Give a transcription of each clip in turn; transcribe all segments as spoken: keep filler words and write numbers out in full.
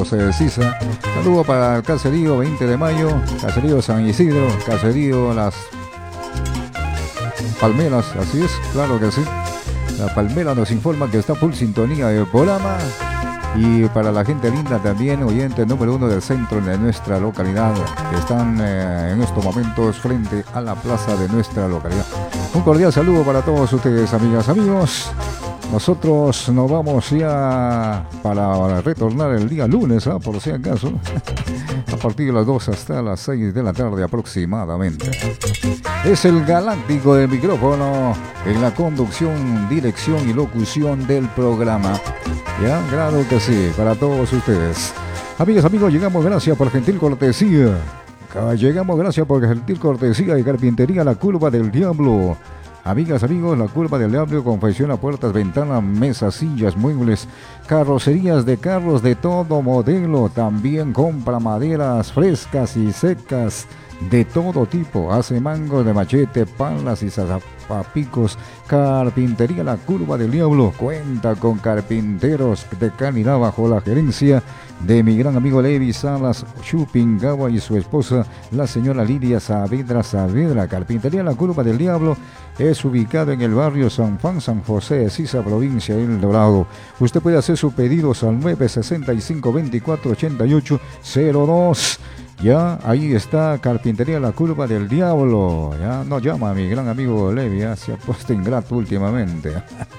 José Sisa. Saludo para el caserío veinte de mayo, caserío San Isidro, caserío Las Palmeras, así es, claro que sí. La Palmera nos informa que está full sintonía del programa. Y para la gente linda también, oyente número uno del centro de nuestra localidad, que están eh, en estos momentos frente a la plaza de nuestra localidad. Un cordial saludo para todos ustedes, amigas, amigos. Nosotros nos vamos ya para retornar el día lunes, ¿eh? Por si acaso, a partir de las dos hasta las seis de la tarde aproximadamente. Es el galáctico del micrófono en la conducción, dirección y locución del programa. Ya, claro que sí, para todos ustedes. Amigas, amigos, llegamos gracias por gentil cortesía. Llegamos gracias por gentil cortesía de Carpintería La Curva del Diablo. Amigas, amigos, La Curva del Diablo confecciona puertas, ventanas, mesas, sillas, muebles, carrocerías de carros de todo modelo. También compra maderas frescas y secas de todo tipo. Hace mangos de machete, palas y zapapicos. Carpintería La Curva del Diablo cuenta con carpinteros de calidad bajo la gerencia de mi gran amigo Levi Salas Chupingawa y su esposa, la señora Lidia Saavedra Saavedra. Carpintería La Curva del Diablo es ubicado en el barrio San Juan, San José de Sisa, provincia de El Dorado. Usted puede hacer sus pedidos al nueve sesenta y cinco, veinticuatro ochenta y ocho cero dos. Ya, ahí está Carpintería La Curva del Diablo. Ya, nos llama mi gran amigo Levi, ya se ha puesto ingrato últimamente.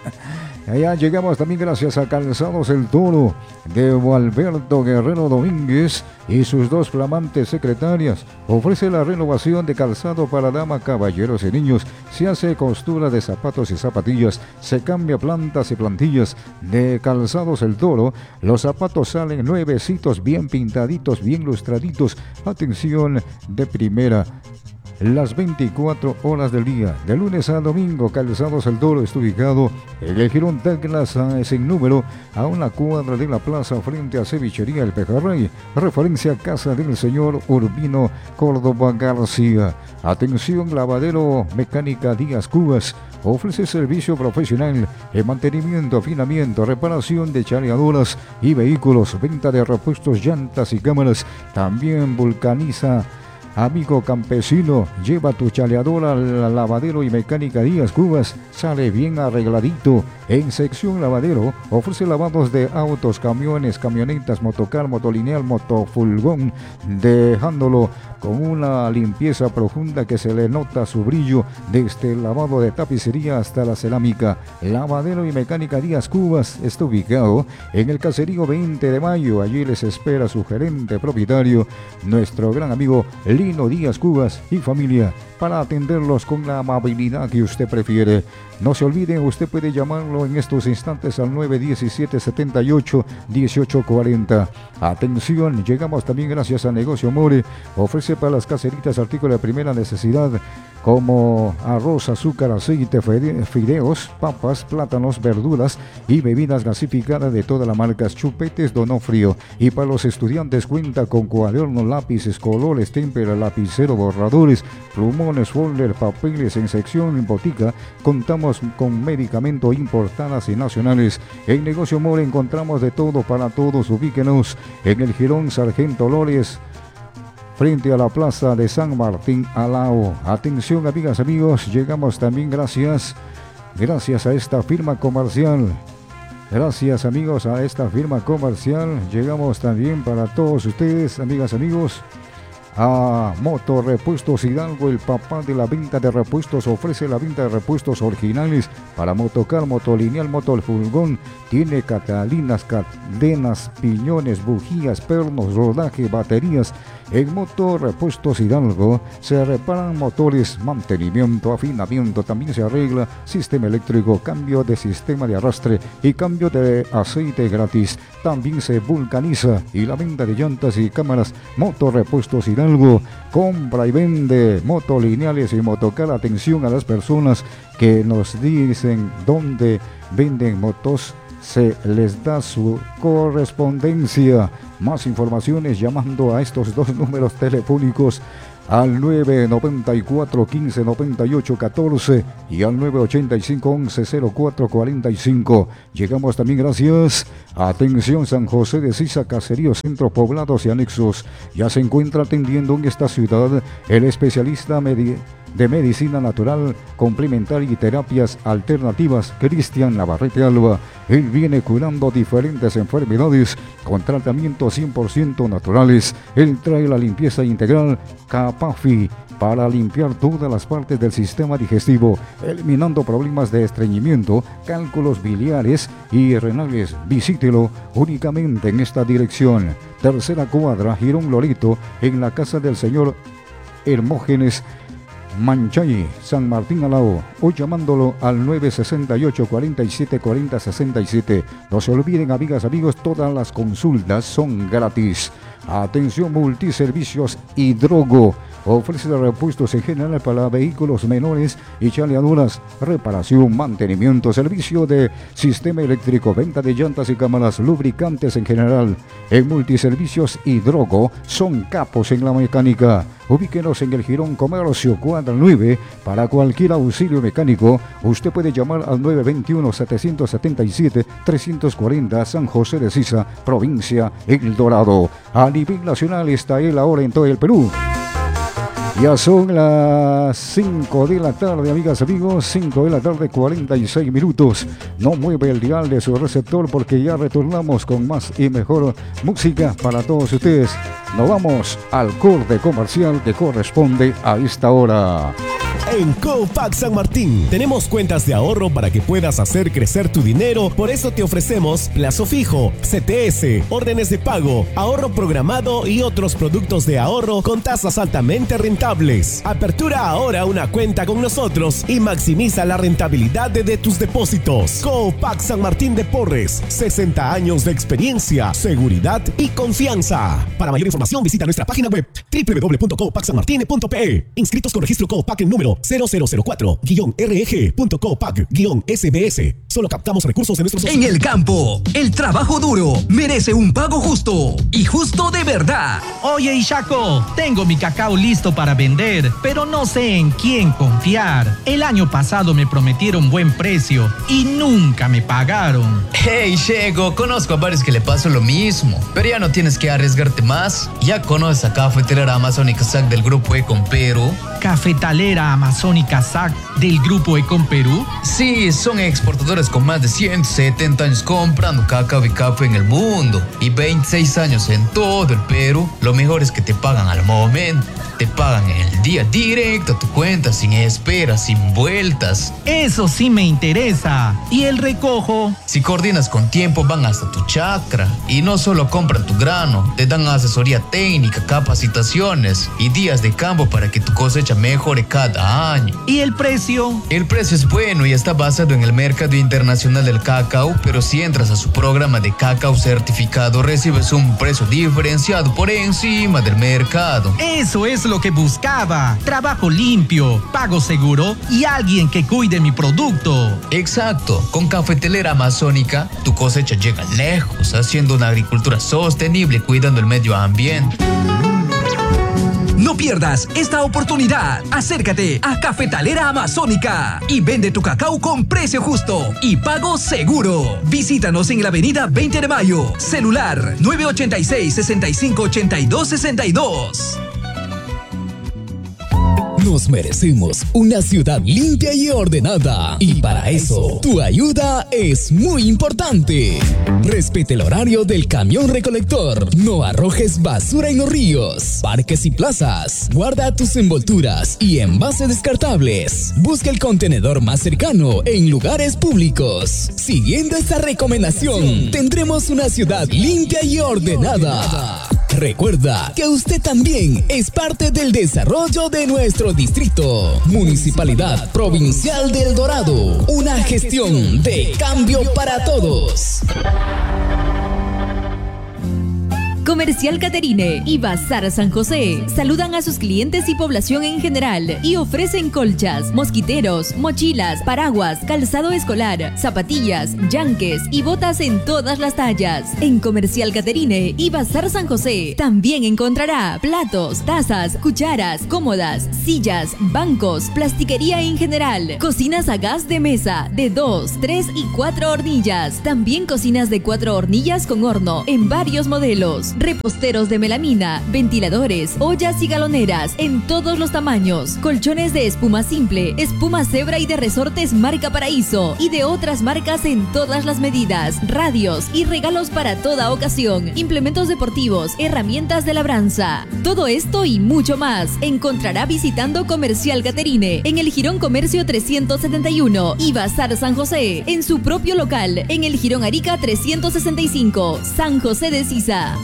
Allá llegamos también gracias a Calzados El Toro de Alberto Guerrero Domínguez y sus dos flamantes secretarias. Ofrece la renovación de calzado para damas, caballeros y niños. Se hace costura de zapatos y zapatillas. Se cambia plantas y plantillas de Calzados El Toro. Los zapatos salen nuevecitos, bien pintaditos, bien lustraditos. Atención de primera. Las veinticuatro horas del día, de lunes a domingo. Calzados El Toro está ubicado en el Girón Teclas sin número, a una cuadra de la plaza frente a Cevichería El Pejerrey, referencia a casa del señor Urbino Córdoba García. Atención, lavadero Mecánica Díaz Cubas. Ofrece servicio profesional en mantenimiento, afinamiento, reparación de chaleadoras y vehículos, venta de repuestos, llantas y cámaras. También vulcaniza. Amigo campesino, lleva tu chaleadora al lavadero y Mecánica Díaz Cubas, sale bien arregladito. En sección lavadero, ofrece lavados de autos, camiones, camionetas, motocar, motolineal, motofulgón, dejándolo con una limpieza profunda que se le nota su brillo, desde el lavado de tapicería hasta la cerámica. Lavadero y Mecánica Díaz Cubas está ubicado en el caserío veinte de mayo. Allí les espera su gerente propietario, nuestro gran amigo Lino Díaz Cubas y familia, para atenderlos con la amabilidad que usted prefiere. No se olviden, usted puede llamarlo en estos instantes al nueve diecisiete, setenta y ocho, dieciocho cuarenta. Atención, llegamos también gracias a Negocio More. Ofrece para las caseritas artículos de primera necesidad como arroz, azúcar, aceite, fideos, papas, plátanos, verduras y bebidas gasificadas de todas las marcas. Chupetes Donofrio. Y para los estudiantes cuenta con cuadernos, lápices, colores, témpera, lapicero, borradores, plumones, folder, papeles. En sección botica contamos con medicamentos importados y nacionales. En Negocio More encontramos de todo para todos. Ubíquenos en el Girón Sargento Lores, frente a la plaza de San Martín Alao. Atención, amigas, amigos, llegamos también gracias, gracias a esta firma comercial. Gracias, amigos, a esta firma comercial. Llegamos también para todos ustedes, amigas, amigos, a Moto Repuestos Hidalgo, el papá de la venta de repuestos. Ofrece la venta de repuestos originales para motocar, motolineal, motofulgón. Tiene catalinas, cadenas, piñones, bujías, pernos, rodaje, baterías. En Moto Repuestos Hidalgo se reparan motores, mantenimiento, afinamiento. También se arregla sistema eléctrico, cambio de sistema de arrastre y cambio de aceite gratis. También se vulcaniza y la venta de llantas y cámaras. Moto Repuestos Hidalgo compra y vende motolineales y motocar. Atención a las personas que nos dicen dónde venden motos, se les da su correspondencia. Más informaciones llamando a estos dos números telefónicos al nueve noventa y cuatro, quince noventa y ocho, catorce y al nueve ochenta y cinco, once, cero cuatro cuarenta y cinco. Llegamos también gracias a Atención San José de Sisa, Caseríos, Centros Poblados y Anexos. Ya se encuentra atendiendo en esta ciudad el especialista medi- de medicina natural, complementaria y terapias alternativas, Cristian Navarrete Alba. Él viene curando diferentes enfermedades con tratamientos cien por ciento naturales. Él trae la limpieza integral Capafi para limpiar todas las partes del sistema digestivo, eliminando problemas de estreñimiento, cálculos biliares y renales. Visítelo únicamente en esta dirección. Tercera cuadra, Girón Lorito, en la casa del señor Hermógenes Manchay, San Martín Alao, o llamándolo al nueve sesenta y ocho, cuarenta y siete, cuarenta, sesenta y siete. No se olviden, amigas, amigos, todas las consultas son gratis. Atención Multiservicios Hidrogo. Ofrece repuestos en general para vehículos menores y chaleaduras, reparación, mantenimiento, servicio de sistema eléctrico, venta de llantas y cámaras, lubricantes en general. En Multiservicios Hidrogo son capos en la mecánica. Ubíquenos en el Girón Comercio, cuadra nueve. Para cualquier auxilio mecánico, usted puede llamar al nueve veintiuno, setecientos setenta y siete, trescientos cuarenta, San José de Sisa, provincia El Dorado. A nivel nacional está él ahora en todo el Perú. Ya son las cinco de la tarde, amigas, amigos, cinco de la tarde, cuarenta y seis minutos. No mueve el dial de su receptor porque ya retornamos con más y mejor música para todos ustedes. Nos vamos al corte comercial que corresponde a esta hora. En Copac San Martín tenemos cuentas de ahorro para que puedas hacer crecer tu dinero. Por eso te ofrecemos plazo fijo, C T S, órdenes de pago, ahorro programado y otros productos de ahorro con tasas altamente rentables. Apertura ahora una cuenta con nosotros y maximiza la rentabilidad de, de tus depósitos. Copac San Martín de Porres, sesenta años de experiencia, seguridad y confianza. Para mayor información visita nuestra página web doble u doble u doble u punto copac san martin punto p e. Inscritos con registro Copac en número cero cero cero cuatro guión R E G punto copac guión S B S. Solo captamos recursos de nuestros socios. En el campo, el trabajo duro merece un pago justo y justo de verdad. Oye, Ishaco, tengo mi cacao listo para vender, pero no sé en quién confiar. El año pasado me prometieron buen precio y nunca me pagaron. Hey, Shego, conozco a varios que le pasó lo mismo, pero ya no tienes que arriesgarte más. ¿Ya conoces a Cafetalera Amazónica S A C del Grupo Econ Perú? ¿Cafetalera Amazónica S A C del Grupo Econ Perú? Sí, son exportadores con más de ciento setenta años comprando cacao y café en el mundo y veintiséis años en todo el Perú. Lo mejor es que te pagan al momento. Te pagan en el día directo a tu cuenta, sin espera, sin vueltas. Eso sí me interesa. ¿Y el recojo? Si coordinas con tiempo, van hasta tu chacra. Y no solo compran tu grano, te dan asesoría técnica, capacitaciones y días de campo para que tu cosecha mejore cada año. ¿Y el precio? El precio es bueno y está basado en el mercado internacional del cacao, pero si entras a su programa de cacao certificado, recibes un precio diferenciado por encima del mercado. Eso es lo que buscaba. Trabajo limpio, pago seguro y alguien que cuide mi producto. Exacto. Con Cafetalera Amazónica, tu cosecha llega lejos, haciendo una agricultura sostenible, cuidando el medio ambiente. No pierdas esta oportunidad. Acércate a Cafetalera Amazónica y vende tu cacao con precio justo y pago seguro. Visítanos en la avenida veinte de mayo. Celular nueve ochenta y seis, sesenta y cinco, ochenta y dos, sesenta y dos. Nos merecemos una ciudad limpia y ordenada. Y para eso, tu ayuda es muy importante. Respete el horario del camión recolector. No arrojes basura en los ríos, parques y plazas. Guarda tus envolturas y envases descartables. Busca el contenedor más cercano en lugares públicos. Siguiendo esta recomendación, tendremos una ciudad limpia y ordenada. Recuerda que usted también es parte del desarrollo de nuestro distrito. Municipalidad Provincial de El Dorado. Una gestión de cambio para todos. Comercial Caterine y Bazar San José saludan a sus clientes y población en general y ofrecen colchas, mosquiteros, mochilas, paraguas, calzado escolar, zapatillas, yanques y botas en todas las tallas. En Comercial Caterine y Bazar San José también encontrará platos, tazas, cucharas, cómodas, sillas, bancos, plastiquería en general, cocinas a gas de mesa de dos, tres y cuatro hornillas. También cocinas de cuatro hornillas con horno en varios modelos, reposteros de melamina, ventiladores, ollas y galoneras en todos los tamaños, colchones de espuma simple, espuma cebra y de resortes marca Paraíso y de otras marcas en todas las medidas, radios y regalos para toda ocasión, implementos deportivos, herramientas de labranza. Todo esto y mucho más encontrará visitando Comercial Caterine en el Jirón Comercio trescientos setenta y uno y Bazar San José en su propio local en el Jirón Arica trescientos sesenta y cinco, San José de Sisa.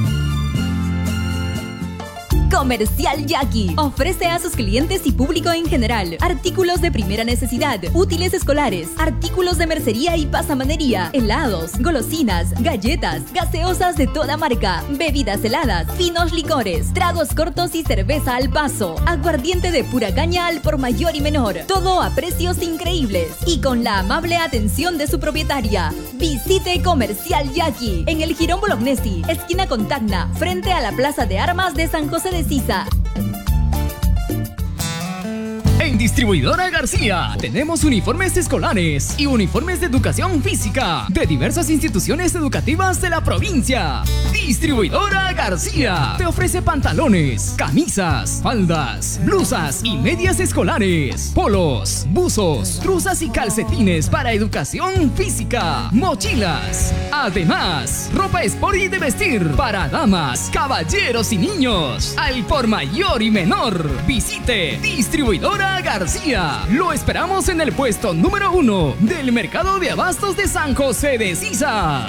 Comercial Jackie ofrece a sus clientes y público en general artículos de primera necesidad, útiles escolares, artículos de mercería y pasamanería, helados, golosinas, galletas, gaseosas de toda marca, bebidas heladas, finos licores, tragos cortos y cerveza al paso, aguardiente de pura caña al por mayor y menor, todo a precios increíbles y con la amable atención de su propietaria. Visite Comercial Jackie en el Jirón Bolognesi, esquina con Tacna, frente a la Plaza de Armas de San José de Sisa. En Distribuidora García tenemos uniformes escolares y uniformes de educación física de diversas instituciones educativas de la provincia. Distribuidora García te ofrece pantalones, camisas, faldas, blusas y medias escolares, polos, buzos, truzas y calcetines para educación física, mochilas. Además, ropa sport y de vestir para damas, caballeros y niños, al por mayor y menor. Visite Distribuidora García. Lo esperamos en el puesto número uno del Mercado de Abastos de San José de Sisa.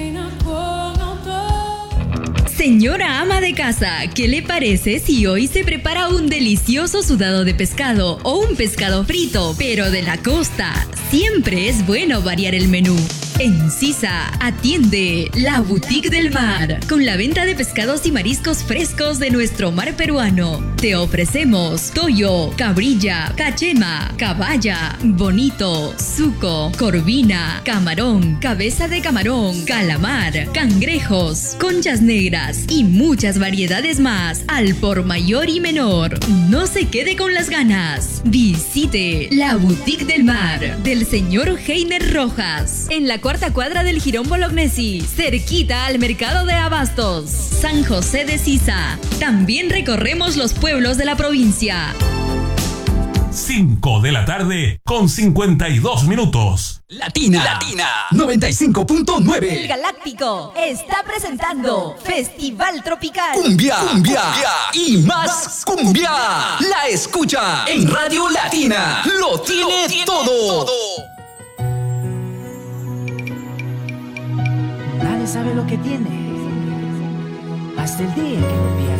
Señora ama de casa, ¿qué le parece si hoy se prepara un delicioso sudado de pescado o un pescado frito, pero de la costa? Siempre es bueno variar el menú. En Sisa atiende La Boutique del Mar, con la venta de pescados y mariscos frescos de nuestro mar peruano. Te ofrecemos toyo, cabrilla, cachema, caballa, bonito, suco, corvina, camarón, cabeza de camarón, calamar, cangrejos, conchas negras y muchas variedades más al por mayor y menor. No se quede con las ganas. Visite La Boutique del Mar del señor Heiner Rojas en la cuarta cuadra del Jirón Bolognesi, cerquita al Mercado de Abastos, San José de Sisa. También recorremos los pueblos de la provincia. cinco de la tarde con cincuenta y dos minutos. Latina, Latina noventa y cinco punto nueve. El Galáctico está presentando Festival Tropical. Cumbia, cumbia, cumbia y más cumbia. La escucha en Radio Latina. Lo tiene, Lo tiene todo. todo. Nadie sabe lo que tiene hasta el día que lo pierde.